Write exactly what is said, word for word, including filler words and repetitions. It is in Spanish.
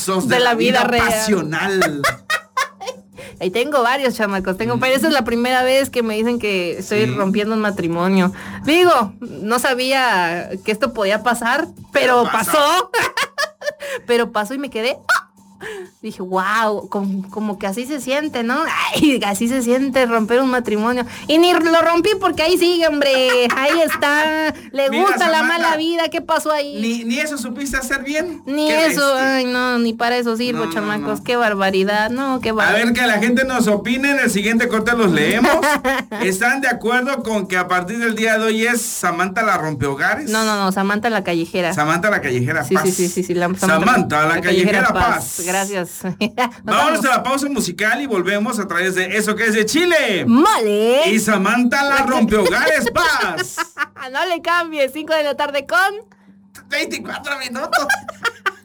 casos de, de la, la vida, vida real. Pasional. Ahí tengo varios, chamacos, tengo, pero esa es la primera vez que me dicen que estoy sí. rompiendo un matrimonio. Digo, no sabía que esto podía pasar, pero, pero pasó. Pero pasó y me quedé. Dije, wow, como, como que así se siente, ¿no? Ay, así se siente romper un matrimonio. Y ni lo rompí porque ahí sigue, hombre. Ahí está. Le Mira, gusta Samantha, la mala vida. ¿Qué pasó ahí? Ni, ni eso supiste hacer bien. Ni eso. Bestia. Ay, no, ni para eso sirvo, no, chamacos. No, no. Qué barbaridad. No, qué barbaridad. A ver, que la gente nos opine. En el siguiente corte los leemos. ¿Están de acuerdo con que a partir del día de hoy es Samantha la rompehogares? No, no, no. Samantha la callejera. Samantha la callejera sí, paz. Sí, sí, sí. sí la, Samantha, Samantha la, la callejera, callejera paz. paz. Gracias. Vamos a la pausa musical y volvemos a través de Eso que es de Chile. Mole. Y Samantha la rompehogares paz. No le cambies. cinco de la tarde con veinticuatro minutos.